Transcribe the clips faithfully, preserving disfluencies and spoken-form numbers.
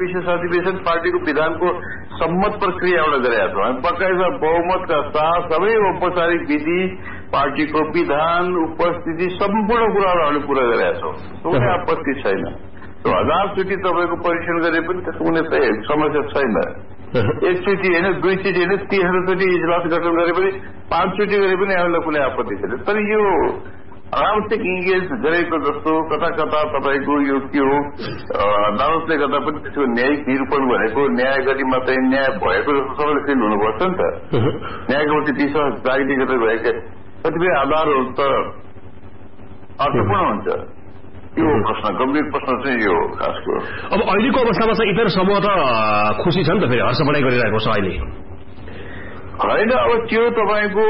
विशेष अधिवेशन पार्टीको विधानको सम्मत प्रक्रिया एउटा गरेका छौँ हामी पक्काइसा बहुमतका साथ सबै औपचारिक विधि पार्टीको विधान उपस्थिति सम्पूर्ण कुराहरू हामीले पूरा गरेका छौँ कुनै आपत्ति छैन हजारचोटि तपाईँको परीक्षण गरे पनि त्यसको कुनै समस्या छैन एकचोटि होइन दुईचोटि होइन तेस्रोचोटि इजलास गठन गरे पनि पाँचचोटि गरे पनि हामीलाई कुनै आपत्ति छैन तर यो अनावश्यक इन्गेज गरेको जस्तो कता कता तपाईँको यो के हो अदालतले गर्दा पनि त्यसको न्यायिक निरूपण भनेको न्याय गरी मात्रै न्याय भएको जस्तो सबैले फिल हुनुपर्छ नि त न्यायको प्रति विश्वास जागृति गर्दै भएका कतिपय आधारहरू त अर्थपूर्ण हुन्छ यो प्रश्न गम्भीर प्रश्न चाहिँ यो खासको अब अहिलेको अवस्थामा चाहिँ इतर समूह त खुसी छ नि त फेरि हर्ष बढाइ गरिरहेको छ अहिले होइन अब त्यो तपाईँको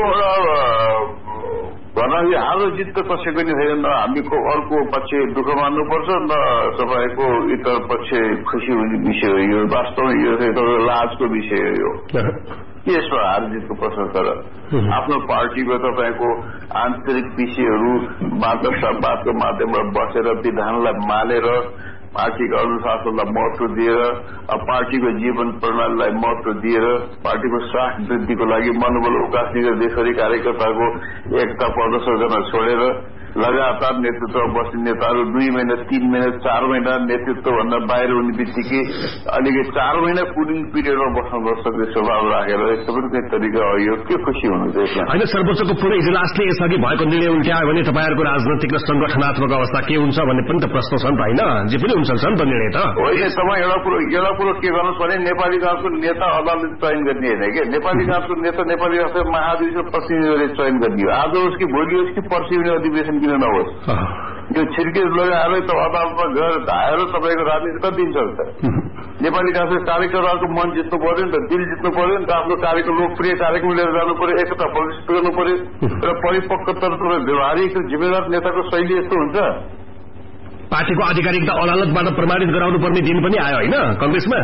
भन्नाले हालो जित त कसैको नि छैन न हामीको अर्को पक्ष दुःख मान्नुपर्छ न तपाईँको इतर पक्ष खुसी हुने विषय हो यो वास्तवमा यो चाहिँ लाजको विषय हो यो के यसमा हार जितको प्रश्न तर आफ्नो पार्टीको तपाईँको आन्तरिक विषयहरू वादको माध्यमबाट बसेर विधानलाई मानेर पार्टीको अनुशासनलाई महत्व दिएर पार्टीको जीवन प्रणालीलाई महत्व दिएर पार्टीको साख वृद्धिको लागि मनोबल उकास्ने गरी देशभरि कार्यकर्ताको एकता प्रदर्शन गर्न छोडेर लगातार नेतृत्व बस्ने नेताहरू दुई महिना तीन महिना चार महिना नेतृत्वभन्दा बाहिर हुने बित्तिकै अलिकति चार महिना कुलिङ पिरियडमा बस्न सक्ने स्वभाव राखेर यस्तो पनि कुनै तरिका हो यो के खुसी हुनुहुन्छ यसमा होइन सर्वोच्चको पूर्ण इजलासले यसअघि भएको निर्णय उल्ट्यायो भने तपाईँहरूको राजनैतिक र संगठनात्मक अवस्था के हुन्छ भन्ने पनि त प्रश्न छ नि त होइन जे पनि हुन्छ नि त निर्णय त होइन तपाईँ एउटा कुरो एउटा कुरो के गर्नुहोस् भने नेपाली काङ्ग्रेसको नेता अदालतले चयन गर्ने होइन कि नेपाली काङ्ग्रेसको नेता नेपाली काङ्ग्रेसको महाधिवेशन प्रतिनिधिहरूले चयन गर्ने हो आज होस् कि भोलि होस् कि पर्सि हुने अधिवेशन किन नहोस् यो छिर्के लगाएर त अदालतमा गएर धाएर तपाईँको राजनीति कति दिन चल्छ नेपाली काङ्ग्रेस कार्यकर्ताहरूको मन जित्नु पर्यो नि त दिल जित्नु पर्यो नि त आफ्नो कार्यको लोकप्रिय कार्यक्रम लिएर जानु पर्यो एकता प्रदर्शित गर्नु पर्यो र परिपक्वता र व्यवहारिक जिम्मेदार नेताको शैली यस्तो हुन्छ पार्टीको आधिकारिकता अदालतबाट प्रमाणित गराउनु पर्ने दिन पनि आयो होइन कंग्रेसमा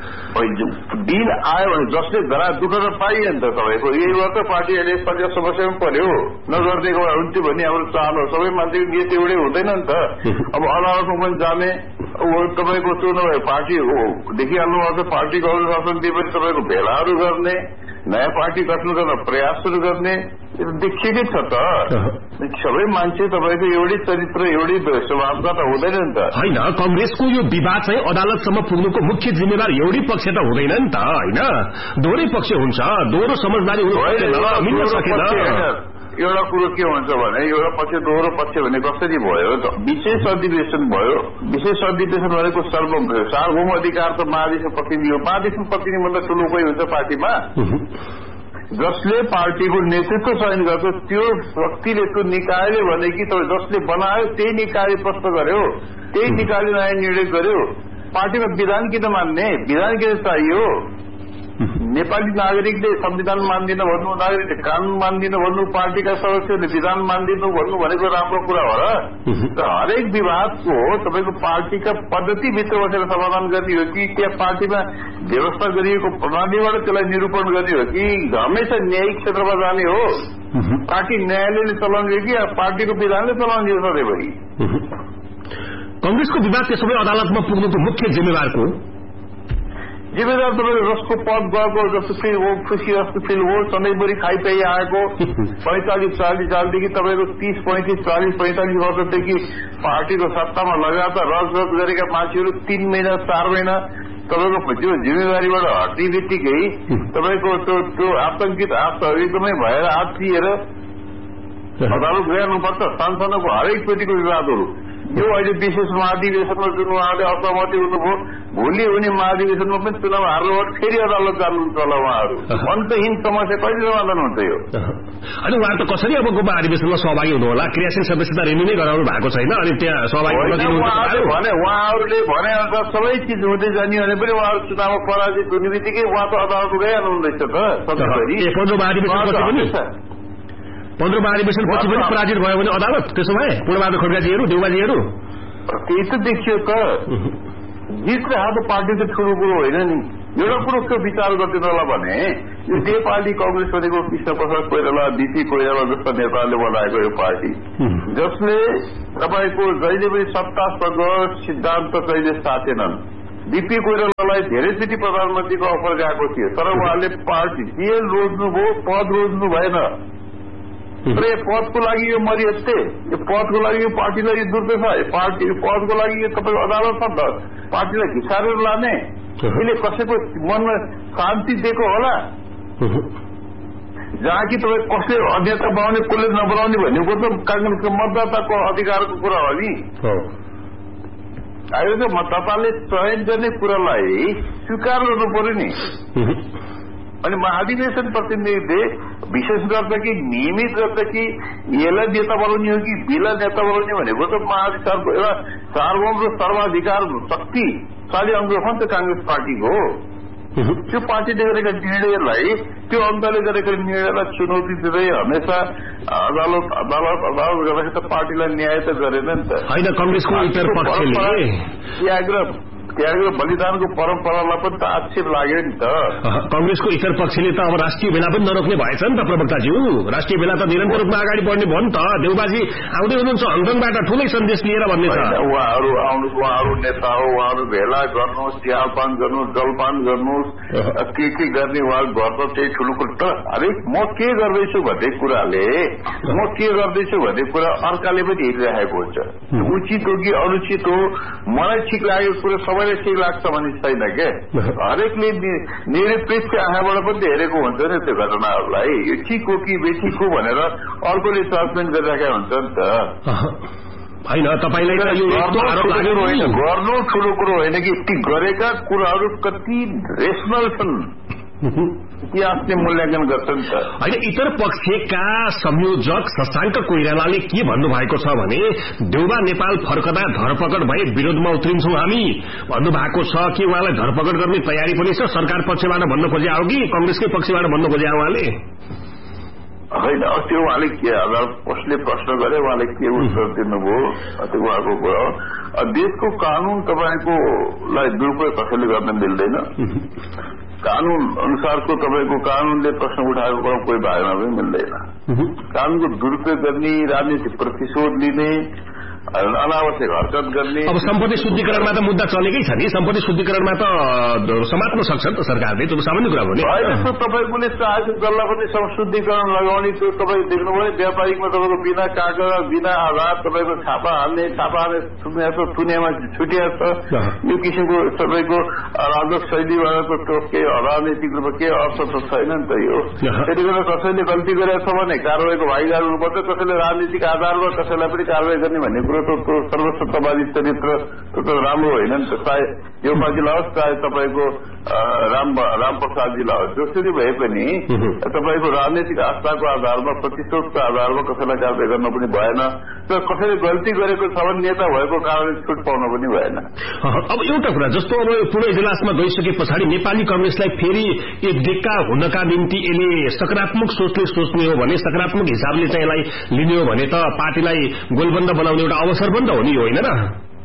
दिन आयो भने जसले धरा दुःख त पाइयो नि त तपाईँको यही भएर त पार्टी अहिले यसपालि समस्या पनि पर्यो नगरिदिएको हुन्थ्यो भने हाम्रो चाहना हो सबै मान्छेको गीत एउटै हुँदैन नि त अब अदालतमा पनि जाने तपाईँको त्यो नभए पार्टी हो देखिहाल्नु पार्टीको अनुशासन दिए पनि तपाईँको भेलाहरू गर्ने नयाँ पार्टी गठन गर्न प्रयासहरू गर्ने देखिएकै छ त सबै मान्छे तपाईँको एउटै चरित्र एउटै स्वभावका त हुँदैन नि त होइन कंग्रेसको यो विवाद चाहिँ अदालतसम्म पुग्नुको मुख्य जिम्मेवार एउटै पक्ष त हुँदैन नि त होइन दोहोरै पक्ष हुन्छ दोहोरो समझदारी मिल्न सकेन एउटा कुरो के हुन्छ भने एउटा पक्ष दोहोरो पक्ष भने कसरी भयो विशेष अधिवेशन भयो विशेष अधिवेशन भनेको सर्व सार्वभौम अधिकार त महाधिवेशन प्रतिनिधि हो महाधिवेशन प्रतिनिधिभन्दा ठूलो कोही हुन्छ पार्टीमा जसले पार्टीको नेतृत्व चयन गर्छ त्यो व्यक्तिले त्यो निकायले भने कि जसले बनायो त्यही निकायले प्रश्न गर्यो त्यही निकायले नयाँ निर्णय गर्यो पार्टीमा विधान किन मान्ने विधान किन चाहियो नेपाली नागरिकले संविधान मान्दिन भन्नु नागरिकले कानून मान्दिन भन्नु पार्टीका सदस्यहरूले विधान मान्दिनु भन्नु भनेको राम्रो कुरा हो र हरेक विवादको तपाईँको पार्टीका पद्धतिभित्र बसेर समाधान गर्ने हो कि त्यहाँ पार्टीमा व्यवस्था गरिएको प्रणालीबाट त्यसलाई निरूपण गर्ने हो कि हमेशा न्यायिक क्षेत्रमा जाने हो पार्टी न्यायालयले चलाउने हो कि पार्टीको विधानले चलाउने हो सधैँभरि कंग्रेसको विवाद त्यसो भए अदालतमा पुग्नुको मुख्य जिम्मेवारको जिम्मेदार तपाईँको जसको पद गएको जस्तो फिल हो खुसी जस्तो फिल हो सधैँभरि खाइपाइ आएको पैंतालिस चालिस सालदेखि तपाईँको तीस पैंतिस चालिस पैंतालिस वर्षदेखि पार्टीको सत्तामा लगातार रजरज गरेका मान्छेहरू तीन महिना चार महिना तपाईँको त्यो जिम्मेवारीबाट हट्ने बित्तिकै तपाईँको त्यो त्यो आतंकित एकदमै भएर आत्तिएर अदालत गइहाल्नुपर्छ सानसानोको हरेक पेटीको विवादहरू यो अहिले विशेष महाधिवेशनमा जुन उहाँले असहमति हुनुभयो भोलि हुने महाधिवेशनमा पनि चुनाव हार्नुभयो फेरि अदालत जानुहुन्छ होला उहाँहरू अन्तहीन समस्या कहिले समाधान हुन्छ यो अनि उहाँ त कसरी अब महाधिवेशनमा सहभागी हुनु होला क्रियाशील सदस्यता रिन्यू नै गराउनु भएको छैन अनि त्यहाँ सहभागी भने उहाँहरूले भने अनुसार सबै चिज हुँदै जाने भने पनि उहाँहरू चुनावमा पराजित हुने बित्तिकै उहाँ त अदालत गइहाल्नु हुँदैछ त सधैँभरि पन्ध्र महाधिवेशन पनि पन्ध्र महाधिवेशन पछि पनि पराजित भयो भने अदालत त्यसो भए पूर्णबहादुर खड्काजीहरू देउबाजीहरू त्यही त देखियो त जित र हार पार्टी त ठुलो कुरो होइन नि एउटा कुरो के विचार गर्दैन होला भने यो नेपाली कंग्रेस भनेको कृष्ण प्रसाद कोइराला बीपी कोइराला जस्ता नेताहरूले बनाएको यो पार्टी जसले तपाईँको जहिले पनि सत्तासँग सिद्धान्त कहिले साथेनन् बीपी कोइरालालाई धेरैचोटि प्रधानमन्त्रीको अफर गएको थियो, तर उहाँले पार्टी जेल रोज्नुभयो, पद रोज्नु भएन। तर यो पदको लागि यो मरियत्ते, यो पदको लागि यो पार्टीलाई यो दुर्दशा, पार्टी पदको लागि यो तपाईँको अदालतमा पार्टीलाई घिसारेर लाने, यसले कसैको मनमा शान्ति दिएको होला? जहाँ कि तपाईँ कसले अध्यक्ष बनाउने, कसले नबनाउने भनेको त कांग्रेसको मतदाताको अधिकारको कुरा हो नि। अहिले त मतदाताले चयन गर्ने कुरालाई स्वीकार गर्नु पर्यो नि। अनि महाधिवेशन प्रतिनिधिले विशेष गर्छ कि नियमित गर्छ कि यसलाई नेता बनाउने हो कि बिलाई नेता बनाउने भनेको त महाधिकारको एउटा सार्वभौम र सर्वाधिकार शक्तिशाली अंग हो नि त कांग्रेस पार्टीको। त्यो पार्टीले गरेका निर्णयलाई, त्यो अंगले गरेका निर्णयलाई चुनौती दिँदै हमेशा अदालत अदालत अदालत गर्दाखेरि त पार्टीलाई न्याय त गरेन नि त। होइन, कांग्रेसको इतर पक्षले त्याग र त्याग र बलिदानको परम्परालाई पनि त आक्षेप लाग्यो नि त। कांग्रेसको इतर पक्षले त अब राष्ट्रिय भेला पनि नरोक्ने भएछ नि त प्रवक्ताज्यू। राष्ट्रिय भेला त निरन्तर रूपमा अगाडि बढ्ने भयो नि त। देउबाजी आउँदै हुनुहुन्छ हङकङबाट ठूलै सन्देश लिएर भन्ने छ। उहाँहरू आउनु, उहाँहरू नेता हो, उहाँहरू भेला गर्नुहोस्, चियापान गर्नुहोस्, जलपान गर्नुहोस्, के के गर्ने उहाँहरू गर्छ त्यही ठुलो कुरो। अरे म के गर्दैछु भन्ने कुराले, म के गर्दैछु भन्ने कुरा अर्काले पनि हेरिरहेको हुन्छ। उचित हो कि अनुचित हो, मलाई ठिक लागेको कुरा सबैलाई ठिक लाग्छ भन्ने छैन क्या। हरेकले निरपेक्ष आँखाबाट पनि हेरेको हुन्छ नि त्यो घटनाहरूलाई, यो ठिक हो कि बेठिक हो भनेर अर्कोले जजमेन्ट गरिरहेका हुन्छ नि त। होइन, तपाईँलाई गर्नु ठुलो कुरो होइन कि ती गरेका कुराहरू कति रेसनल छन् इतिहासले मूल्याङ्कन गर्छ नि त। होइन, इतर पक्षका संयोजक शशाङ्क कोइरालाले के भन्नुभएको छ भने देउबा नेपाल फर्कदा धरपकड भए विरोधमा उत्रिन्छौं हामी भन्नुभएको छ। कि उहाँलाई धरपकड गर्ने तयारी पनि छ? सरकार पक्षबाट भन्न खोजे हो कि कांग्रेसकै पक्षबाट भन्न खोजे उहाँले? होइन, त्यो उहाँले के कसले प्रश्न गरे, उहाँले के उत्तर दिनुभयो त्यो उहाँको कुरा। देशको कानून तपाईँको लाई दुरुपयोग कसैले गर्न मिल्दैन। कानून अनुसारको तपाईँको कानूनले प्रश्न उठाएको कुरा कोही भागमा पनि मिल्दैन। कानूनको दुरुपयोग गर्ने, राजनीतिक प्रतिशोध लिने, अनावश्यक हरकत गर्ने। अब सम्पत्ति शुद्धिकरणमा त मुद्दा चलेकै छ नि। सम्पत्ति शुद्धिकरणमा त समात्न सक्छ नि त सरकारले, त्यो सामान्य कुरा हो नि। होइन, तपाईँले चाहेको जसलाई पनि शुद्धिकरण लगाउने, त्यो तपाईँ देख्नुभयो व्यापारिकमा तपाईँको बिना कागज बिना आधार तपाईँको छापा हाल्ने, छापा हाल्ने छुट्या छ, थुनियामा छुटिया छ। यो किसिमको तपाईँको राजक शैलीबाट त केही राजनैतिक रूपमा केही अर्थ त छैन नि त यो। त्यति बेला कसैले गल्ती गरेको छ भने कारवाहीको भागीदार हुनुपर्छ, कसैले राजनीतिक आधारमा कसैलाई पनि कारवाही गर्ने भन्ने कुरो त सर्वसत्तावादी चरित्र त्यो त राम्रो होइन नि त। चाहे योपाजीलाई होस्, चाहे तपाईँको राम रामप्रसादजीलाई होस्, जसरी भए पनि तपाईँको राजनीतिक आस्थाको आधारमा, प्रतिशोधको आधारमा कसैलाई कारवाही गर्न पनि भएन। तर कसैले गल्ती गरेको छ भने नेता भएको कारणले छुट पाउन पनि भएन। अब एउटा कुरा, जस्तो अब पुरै इजलासमा गइसके पछाडि नेपाली कांग्रेसलाई फेरि एक डेक्का हुनका निम्ति यसले सकारात्मक सोचले सोच्ने हो भने, सकारात्मक हिसाबले चाहिँ यसलाई लिने हो भने त पार्टीलाई गोलबन्द बनाउने एउटा अवसर पनि त हो नि, होइन र?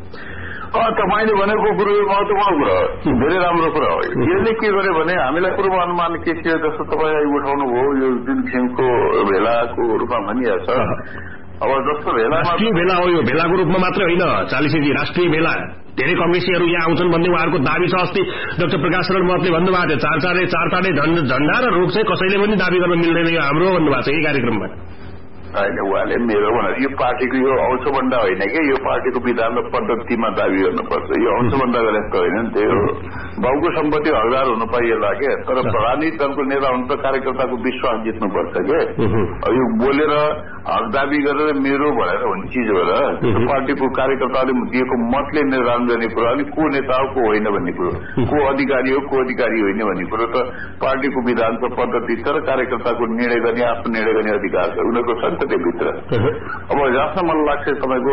तपाईँले भनेको कुरो महत्वपूर्ण कुरा हो, धेरै राम्रो कुरा हो। यसले के गर्यो भने हामीलाई पूर्वानुमान के थियो जस्तो तपाईँ उठाउनु भयो, यो जुन किसिमको भेलाको रूपमा भनिरहेछ। अब जस्तो भेला राष्ट्रिय भेला हो, यो भेलाको रूपमा मात्रै होइन चालिसेजी, राष्ट्रिय भेला। धेरै कांग्रेसीहरू यहाँ आउँछन् भन्ने उहाँहरूको दावी छ। अस्ति डाक्टर प्रकाश शरण महतले भन्नुभएको थियो चार चारे चार तारे झण्डा र रोग चाहिँ कसैले पनि दावी गर्न मिल्दैन, यो हाम्रो भन्नुभएको छ यही कार्यक्रममा। होइन, उहाँले मेरो भनेर यो पार्टीको यो अंशबन्दा होइन कि यो पार्टीको विधान र पद्धतिमा दावी गर्नुपर्छ। यो अंशबन्दा गरेर त होइन नि, त्यो बाउको सम्पत्ति हकदार हुनु पाइएला के। तर राजनीतिक दलको नेता हुनु त कार्यकर्ताको विश्वास जित्नुपर्छ के। यो बोलेर हक दावी गरेर मेरो भनेर हुने चिज हो र। पार्टीको कार्यकर्ताले दिएको मतले निर्धारण गर्ने कुरा, अनि को नेता हो को होइन भन्ने कुरो, को अधिकारी हो को अधिकारी होइन भन्ने कुरो त पार्टीको विधान र पद्धति छ र कार्यकर्ताको निर्णय गर्ने, आफ्नो निर्णय गर्ने अधिकार छ उनीहरूको छ नि त त्योभित्र। अब जहाँसम्म मलाई लाग्छ तपाईँको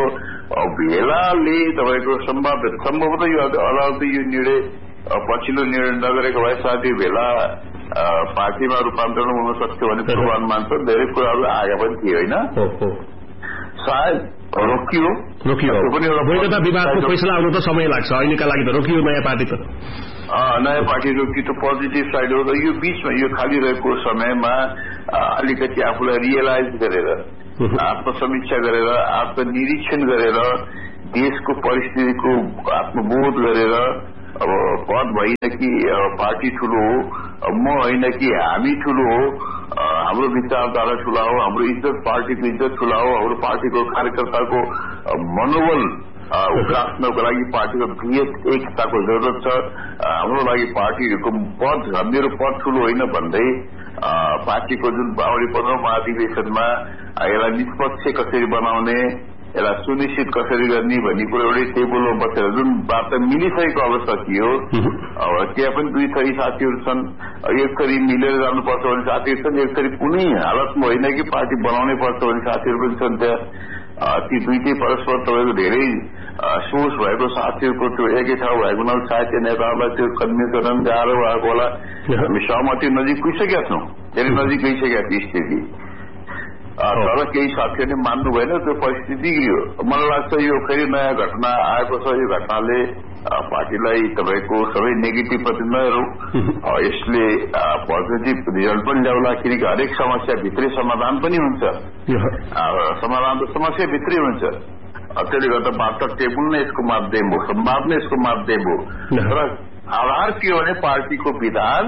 भेलाले तपाईँको सम्भाव्य सम्भवतः यो अदालतले यो निर्णय पछिल्लो निर्णय नगरेको भए सायद यो भेला पार्टीमा रूपान्तरण हुन सक्थ्यो भने पूर्वानुमान छ। धेरै कुराहरू आएका पनि थिए होइन, सायद रोकियो रोकियो पनि एउटा वैधता विवादको फैसला आउनु त समय लाग्छ। अहिलेका लागि त रोकियो नयाँ पार्टी त नयाँ पार्टी रोकियो त पोजिटिभ साइड हो। यो बीचमा यो खाली रहेको समयमा अलिकति आफूलाई रियलाइज गरेर, आत्मसमीक्षा गरेर, आत्मनिरीक्षण गरेर, देशको परिस्थितिको आत्मबोध गरेर अब पद होइन कि पार्टी ठूलो हो, म होइन कि हामी ठूलो हो, हाम्रो विचारधारा ठूला हो, हाम्रो इज्जत पार्टीको इज्जत ठूला हो, हाम्रो पार्टीको कार्यकर्ताको मनोबल उकास्नको लागि पार्टीको वृहत एकताको जरुरत छ। हाम्रो लागि पार्टीको पद, मेरो पद ठूलो होइन भन्दै पार्टीको जुन अगाडि पन्ध्रौं महाधिवेशनमा यसलाई निष्पक्ष कसरी बनाउने, यसलाई सुनिश्चित कसरी गर्ने भन्ने कुरो एउटै टेबलमा बसेर जुन वार्ता मिलिसकेको अवस्था थियो। अब त्यहाँ पनि दुई थरी साथीहरू छन्, एक थरी मिलेर जानुपर्छ भन्ने साथीहरू छन्, एक थरी कुनै हालतमा होइन कि पार्टी बनाउनै पर्छ भन्ने साथीहरू पनि छन्। त्यहाँ ती दुईटै परस्पर तपाईँको धेरै सोच भएको साथीहरूको त्यो एकै ठाउँ भएको हुनाले सायद त्यो नेताहरूलाई त्यो कन्भिन्स गर्न गाह्रो भएको होला। हामी सहमति नजिक पुगिसकेका छौँ, धेरै नजिक गइसकेका थिए स्थिति। तर केही साथीहरूले मान्नु भएन, त्यो परिस्थिति बिग्रियो। मलाई लाग्छ यो फेरि नयाँ घटना आएको छ। यो घटनाले पार्टीलाई तपाईँको सबै नेगेटिभ प्रति नहेरौँ, यसले पोजिटिभ रिजल्ट पनि ल्याउला। किनकि हरेक समस्या भित्रै समाधान पनि हुन्छ, समाधान त समस्या भित्रै हुन्छ। त्यसले गर्दा वार्ता टेबल नै यसको माध्यम हो, संवाद नै यसको माध्यम हो। तर आधार के हो भने पार्टीको विधान,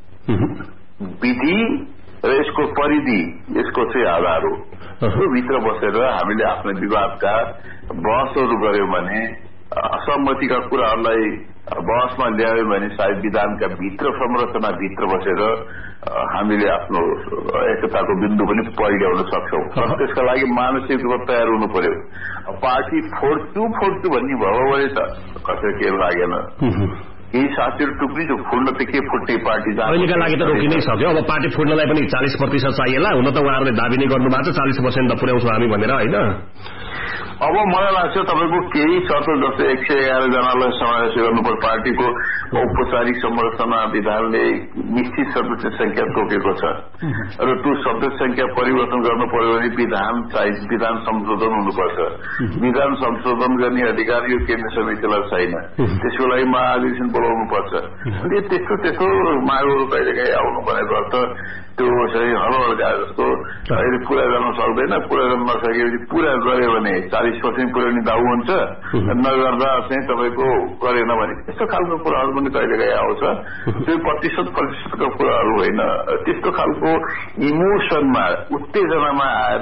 विधि र यसको परिधि, यसको चाहिँ आधार हो। त्यो भित्र बसेर हामीले आफ्नो विवादका बहसहरू गर्यौं भने, असहमतिका कुराहरूलाई बहसमा ल्यायौं भने सायद विधानका भित्र संरचना भित्र बसेर हामीले आफ्नो एकताको बिन्दु पनि पहिल्याउन सक्छौं। त्यसका लागि मानसिक रूपमा तयार हुनु पर्यो। पार्टी फोड्छु फोड्छु भन्ने भयो भने त कसै के लागेन। केही साथीहरू टुक्रिन्छ, फुल्न त के फुट्ने पार्टी अहिलेका लागि त रोकि नै सक्यो। अब पार्टी फुट्नलाई पनि चालिस प्रतिशत चाहिएला। हुन त उहाँहरूले दाबी नै गर्नु भएको छ चालिस पर्सेन्ट त पुर्याउँछौँ हामी भनेर, होइन? अब मलाई लाग्छ तपाईँको केही शर्त जस्तै एक सय एघार जनालाई समावेश गर्नुपर्छ। पार्टीको औपचारिक संरचना विधानले निश्चित सदस्य संख्या तोकेको छ र त्यो सदस्य संख्या परिवर्तन गर्नु पर्यो भने विधान चाहिँ विधान संशोधन हुनुपर्छ। विधान संशोधन गर्ने अधिकार यो केन्द्र समितिलाई छैन। त्यसको लागि महाधिवेशन बोलाउनु पर्छ। अनि त्यस्तो त्यस्तो मागहरू कहिलेकाहीँ आउनु भनेको अर्थ त्यो चाहिँ हलहल्का जस्तो अहिले पुरा गर्न सक्दैन। पुरा गर्न नसकेपछि पुरा गर्यो भने चालिस पर्सेन्ट पुर्याउने दाउ हुन्छ, नगर्दा चाहिँ तपाईँको गरेन भने त्यस्तो खालको कुराहरू पनि कहिलेकाहीँ आउँछ। त्यो प्रतिशत प्रतिशतको कुराहरू होइन। त्यस्तो खालको इमोसनमा, उत्तेजनामा आएर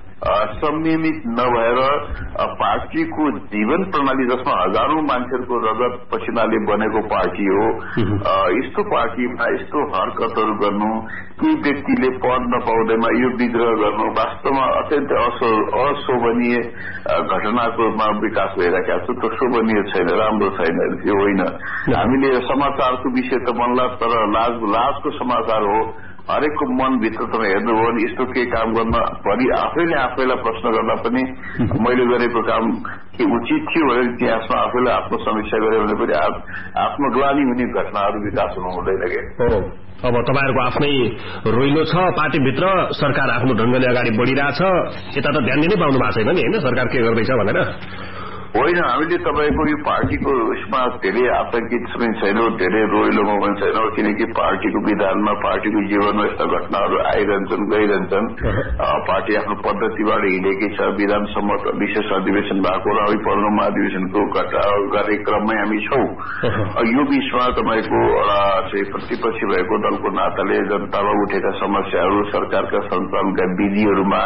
संयमित नभएर पार्टीको जीवन प्रणाली जसमा हजारौं मान्छेहरूको रगत पसिनाले बनेको पार्टी हो, यस्तो पार्टीमा यस्तो हरकतहरू गर्नु, केही व्यक्तिले पद नपाउँदैमा यो विद्रोह गर्नु वास्तवमा अत्यन्त अशोभनीय घटनाको रूपमा विकास भइरहेका छ। त्यो शोभनीय छैन, राम्रो छैन, त्यो होइन। हामीले समाचारको विषय त बन्ला, तर लाज लाजको समाचार हो। हरेकको मनभित्र तपाईँ हेर्नुभयो भने यस्तो केही काम गर्न भरि आफैले आफैलाई प्रश्न गर्दा पनि मैले गरेको काम के उचित थियो भनेर इतिहासमा आफैले आफ्नो समीक्षा गर्यो भने पनि आफ्नो ग्लानी हुने घटनाहरू विकास हुनु हुँदैन के। अब तपाईँहरूको आफ्नै रोइलो छ पार्टीभित्र, सरकार आफ्नो ढंगले अगाडि बढ़िरहेछ, यता त ध्यान दिनै पाउनु भएको छैन नि, होइन? सरकार के गर्दैछ भनेर होइन। हामीले तपाईँको यो पार्टीको उसमा धेरै आतंकित पनि छैनौं, धेरै रोइलोमा पनि छैनौं। किनकि पार्टीको विधानमा, पार्टीको जीवनमा यस्ता घटनाहरू आइरहन्छन्, गइरहन्छन्। पार्टी आफ्नो पद्धतिबाट हिँडेकै छ। विधानसम्म विशेष अधिवेशन भएको र अघि पन्ध्रौं महाधिवेशनको कार्यक्रममै हामी छौं। यो बीचमा तपाईँको चाहिँ प्रतिपक्षी भएको दलको नाताले जनतामा उठेका समस्याहरू, सरकारका सञ्चालनका विधिहरूमा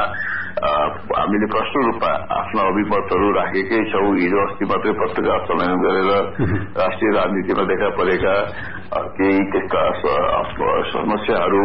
हामीले प्रष्ट रूपमा आफ्ना अभिमतहरू राखेकै छौं। हिजो अस्ति मात्रै पत्रकार सम्मेलन गरेर राष्ट्रिय राजनीतिमा देखा परेका केही त्यस्ता समस्याहरू,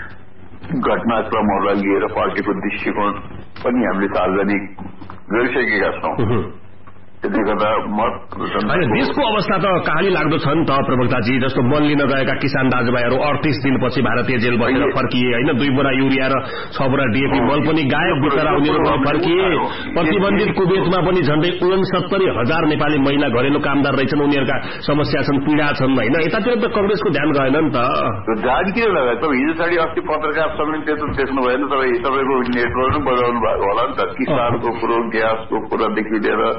घटनाक्रमहरूलाई लिएर पार्टीको दृष्टिकोण पनि हामीले सार्वजनिक गरिसकेका छौं। त्यसले गर्दा मत देशको अवस्था त कहाली लाग्दो छ नि त प्रवक्ताजी। जस्तो मन लिन गएका किसान दाजुभाइहरू अडतीस दिनपछि भारतीय जेल बसेर फर्किए, होइन? दुई बोरा युरिया र छ बोरा डीएपी मल पनि गायब बिचरा उनीहरू फर्किए। प्रतिबन्धित कुवेतमा पनि झण्डै उनसत्तरी हजार नेपाली महिला घरेलु कामदार रहेछन्, उनीहरूका समस्या छन्, पीड़ा छन्, होइन? यतातिर त कांग्रेसको ध्यान गएन नि त। ध्यान किन लगायो? तपाईँ हिजो साढी अस्ति पत्रकार सम्मेलन त्यस्तो देख्नु भएन? तपाईँ तपाईँको नेटवर्क पनि बजाउनु भएको होला नि त। किसानको कुरो, ग्यासको कुरादेखि लिएर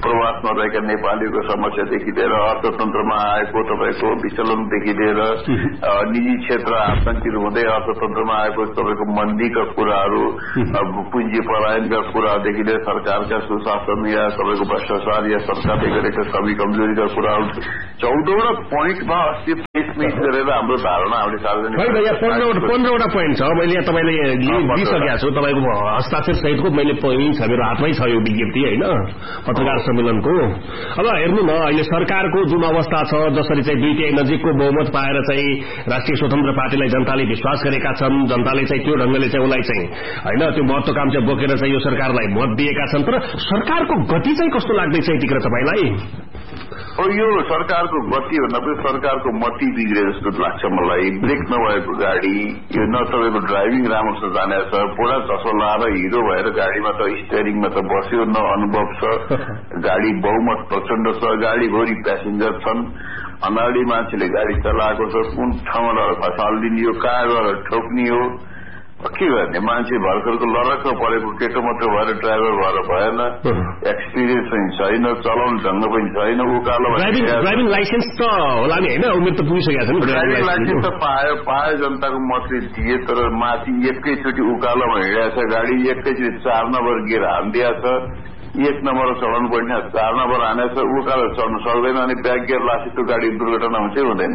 प्रवासमा रहेका नेपालीको समस्यादेखि लिएर अर्थतन्त्रमा आएको तपाईँको विचलनदेखि लिएर निजी क्षेत्र आतंकित हुँदै अर्थतन्त्रमा आएको तपाईँको मन्दीका कुराहरू, पुँजी पलायनका कुरादेखि लिएर सरकारका सुशासन या तपाईँको भ्रष्टाचार या सरकारले गरेका कमी कमजोरीका कुराहरू चौधवटा पोइन्टमा अस्ति प्रेस मिट गरेर हाम्रो धारणा हामीले सार्वजनिक पन्ध्रवटा पोइन्ट छ। मैले यहाँ तपाईँले दिइसकेका छु, तपाईँको हस्ताक्षर सहितको मैले पोइन्ट छ, मेरो हातमै छ यो विज्ञप्ति होइन पत्रकार सम्मेलनको। अब हेर्नु न, अहिले सरकारको जुन अवस्था छ, जसरी चाहिँ दुई तिहाई नजिकको बहुमत पाएर चाहिँ राष्ट्रिय स्वतन्त्र पार्टीलाई जनताले विश्वास गरेका छन्, जनताले चाहिँ त्यो ढंगले चाहिँ उसलाई चाहिँ होइन त्यो महत्वकांक्षा बोकेर चाहिँ यो सरकारलाई मत दिएका छन्। तर सरकारको गति चाहिँ कस्तो लाग्दैछ यतिखेर तपाईँलाई? यो सरकारको गति भन्दा पनि सरकारको मती बिग्रे जस्तो लाग्छ मलाई। ब्रेक नभएको गाडी, यो न तपाईँको ड्राइभिङ राम्रोसँग जाने छ, पोडा चसो लाएर हिरो भएर गाडीमा त स्टियरिङमा त बस्यो, न अनुभव छ, गाडी बहुमत प्रचण्ड छ, गाडीभरि प्यासेन्जर छन्, अनाडी मान्छेले गाडी चलाएको छ, कुन ठाउँमा खसालिदिने हो, कहाँ गएर ठोक्ने हो, के गर्ने? मान्छे भर्खरको लरक्क परेको केटो मात्र भएर ड्राइभर भएर भएन, एक्सपिरियन्स पनि छैन, चलाउने ढंग पनि छैन, उकालो ड्राइभिङ लाइसेन्स त होला नि होइन, उमेर त पुगिसकेको छ नि। ड्राइभिङ लाइसेन्स त पायो पायो जनताको मतले दिए, तर माथि एकैचोटि उकालोमा हिँडेको छ गाडी, एकैचोटि चार नम्बर गियर हानिदिएको छ, एक नम्बर चलाउनु पर्ने चार नम्बर हानेको छ, उकालो चढ्नु सक्दैन, अनि ब्याक गियर लासी त्यो गाडी दुर्घटना हुन्छै हुँदैन।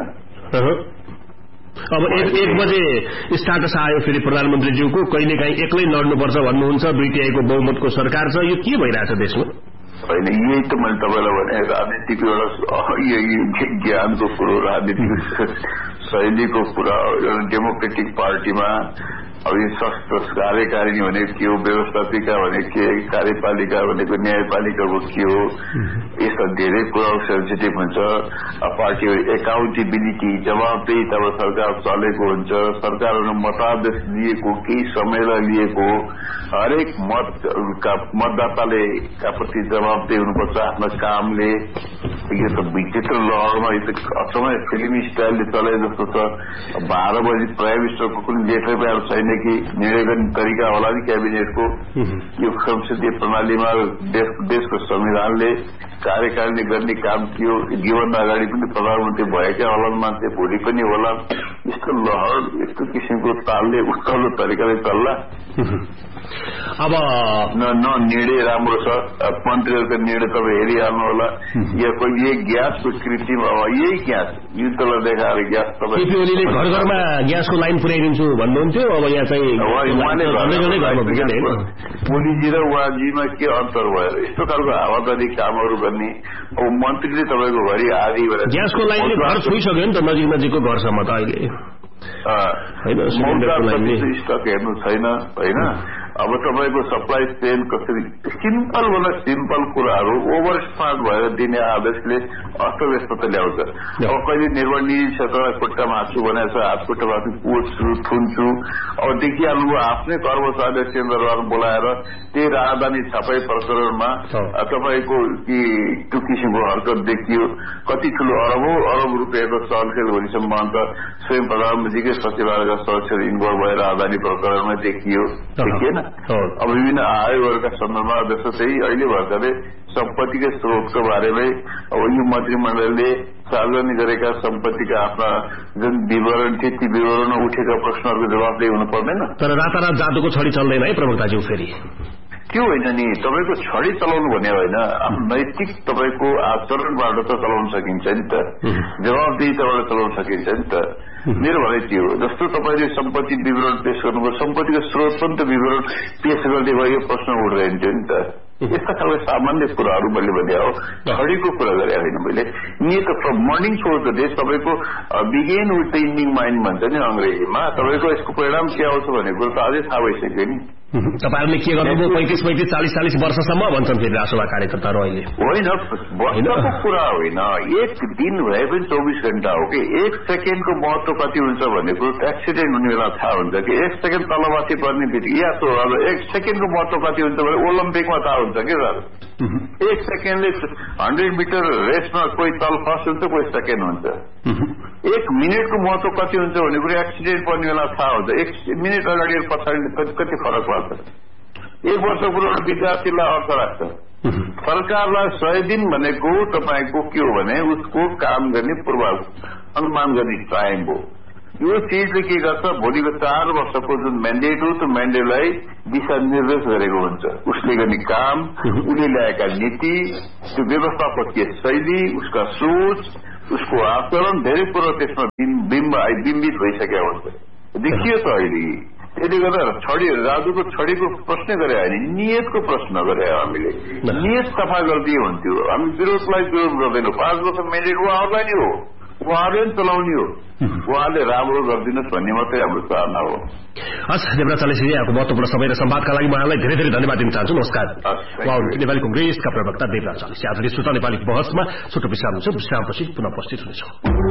अब एक, एक बजे स्टाटस आयो फेरि प्रधानमन्त्रीज्यूको, कहिलेकाहीँ एक्लै लड्नुपर्छ भन्नुहुन्छ, दुई तिहाईको बहुमतको सरकार छ, यो के भइरहेछ देशमा? होइन, यही त मैले तपाईँलाई भने राजनीतिको एउटा ज्ञानको कुरो, राजनीतिक शैलीको कुरा। एउटा डेमोक्रेटिक पार्टीमा अब यो सस्तो कार्यकारिणी भनेको के हो, व्यवस्थापिका भनेको के, कार्यपालिका भनेको न्यायपालिकाको के हो, यस्ता धेरै कुरा सेन्सिटिभ हुन्छ। पार्टीहरू एकाउन्टेबिलिटी, जवाबदेही तब सरकार चलेको हुन्छ, सरकारहरू मतादेश लिएको, केही समयलाई लिएको, हरेक मतका मतदाताले का प्रति जवाबदेही हुनुपर्छ आफ्नो कामले। यो त विचित्र लहरमा यो त अचम्मै फिल्मी स्टाइलले चले जस्तो छ। बाह्र बजी प्राइम मिनिस्टरको कुनै लेटर प्याड छैन कि निर्णय गर्ने तरिका होला नि क्याबिनेटको। यो संसदीय प्रणालीमा देश, देशको संविधानले कार्यकारिणी गर्ने काम के हो, जीवनभन्दा अगाडि पनि प्रधानमन्त्री भएका होलान् मान्छे, भोलि पनि होला। यस्तो लहर, यस्तो किसिमको तालले उत्कलो तरिकाले चल्ला। अब न न निर्णय राम्रो छ, मन्त्रीहरूको निर्णय तपाईँ हेरिहाल्नु होला। यो यही ग्यासको कृत्रिम, अब यही ग्यास युद्धलाई देखाएर ग्यास तपाईँ ओलीले घर घरमा ग्यासको लाइन पुर्याइदिन्छु भन्नुहुन्थ्यो, अब यहाँ चाहिँ मोदीजी र उहाँजीमा के अन्तर भयो? यस्तो खालको हावादारी कामहरू गर्ने। अब मन्त्रीले तपाईँको घरि आधी ग्यासको लाइनले घर छोइसक्यो नि त, नजिक नजिकको घरसम्म त अहिले स्टक हेर्नु छैन होइन। अब तपाईँको सप्लाई चेन कसरी, सिम्पल भन्दा सिम्पल कुराहरू ओभर स्मार्ट भएर दिने आदेशले अस्तव्यस्तता ल्याउँछ। अब कहिले निर्माण निजी क्षेत्रलाई खुट्टामा हाच्छु भनेको छ, हात खुट्टामा कोच्छु, थुन्छु। अब देखिहाल्नुभयो आफ्नै कर्मचारी केन्द्रहरू बोलाएर त्यही राजधानी छापाई प्रकरणमा तपाईँको कि त्यो किसिमको हरकत देखियो। कति ठूलो अरबौं अरब रुपियाँको चलखेल भनिसम्म अन्त स्वयं प्रधानमन्त्रीकै सचिवालयका सदस्यहरू इन्भल्भ भएर राजधानी प्रकरणमा देखियो, देखिएन? अब विभिन्न आयोगहरूका सन्दर्भमा जस्तो चाहिँ अहिले भर्खरै सम्पत्तिका स्रोतको बारेमै अब यो मन्त्रीमण्डलले सार्वजनिक गरेका सम्पत्तिका आफ्ना जुन विवरण थिए ती विवरणमा उठेका प्रश्नहरूको जवाबदेही हुनु पर्दैन। तर रातारात जादुको छडी चल्दैन है प्रवक्ताज्यू? फेरि त्यो होइन नि, तपाईँको छडी चलाउनु भने होइन, नैतिक तपाईँको आचरणबाट त चलाउन सकिन्छ नि त, जवाबदेहीताबाट चलाउन सकिन्छ नि त। मेरो भनाइ त्यो हो। जस्तो तपाईँले सम्पत्ति विवरण पेश गर्नुभयो, सम्पत्तिको स्रोत पनि त विवरण पेश गर्ने भयो, यो प्रश्न उठिरहन्थ्यो नि त। यस्ता खालको सामान्य कुराहरू मैले भने हो, छडीको कुरा गरे होइन मैले। नि त from morning through the day तपाईँको began with the ending mind भन्छ नि अङ्ग्रेजीमा, तपाईँको यसको परिणाम के आउँछ भन्ने कुरो त अझै थाहा भइसक्यो नि। तपाईँहरूले के गर्नुभयो पैंतिस पैंतिस चालिस चालिस वर्षसम्म भन्छन् फेरि राष्ट्रसभा कार्यकर्ताहरू अहिले? होइन, वर्षको कुरा होइन, एक दिन भए पनि चौबिस घण्टा हो कि। एक सेकेन्डको महत्व कति हुन्छ भन्ने कुरो एक्सिडेन्ट हुने बेला थाहा हुन्छ कि एक सेकेन्ड तलमाथि पर्ने बित्तिकै या त एक सेकेन्डको महत्व कति हुन्छ भने ओलम्पिकमा थाहा हुन्छ कि सर। एक सेकेन्डले हन्ड्रेड मिटर रेसमा कोही तल फर्स्ट हुन्छ, कोही सेकेन्ड हुन्छ। एक मिनटको महत्व कति हुन्छ भन्ने कुरो एक्सिडेन्ट पर्ने बेला थाहा हुन्छ। एक मिनट अगाडि पछाडि कति फरक पर्छ। एक वर्ष पुरानो विद्यार्थीलाई अर्थ राख्छ। सरकारलाई सय दिन भनेको तपाईँको के हो भने उसको काम गर्ने पूर्व अनुमान गर्ने टाइम हो। यो चिजले के गर्छ, भोलिको चार वर्षको जुन म्यान्डेट हो त्यो म्यान्डेटलाई दिशानिर्देश गरेको हुन्छ। उसले गर्ने काम, उसले ल्याएका नीति, त्यो व्यवस्थापकीय शैली, उसका सोच, उसको आचरण, धेरै कुरो त्यसमा बिम्ब बिम्बित भइसकेका हुन्छ। देखियो त अहिले त्यसले गर्दा छडी राजुको छडीको प्रश्न गरे होइन, नियतको प्रश्न गरे हामीले। नियत सफा गरिदिए हुन्थ्यो। हामी विरोधलाई विरोध गर्दैनौँ। पाँच वर्ष म्यान्डेट उहाँहरूलाई नै हो, उहाँहरूले पनि चलाउने हो। उहाँले राम्रो गरिदिनुहोस् भन्ने मात्रै हाम्रो चाहना हो। हस्, देवराज चलेसी यहाँको महत्वपूर्ण समय र संवादका लागि म यहाँलाई धेरै धेरै धन्यवाद दिन चाहन्छु। नमस्कार। उहाँ नेपाली कङ्ग्रेसका प्रवक्ता देवराज चलेसी। आज श्रोता नेपाली बहसमा छोटो विश्राम हुन्छ। विश्रामपछि पुनः उपस्थित हुनेछौँ।